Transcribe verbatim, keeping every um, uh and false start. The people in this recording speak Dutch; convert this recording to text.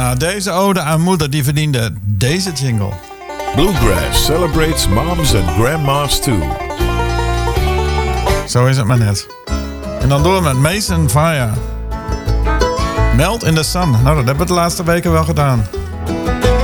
Nou, deze ode aan moeder die verdiende deze jingle. Bluegrass celebrates moms and grandmas too. Zo is het maar net. En dan door met Mason Fire. Melt in the Sun. Nou, dat hebben we de laatste weken wel gedaan.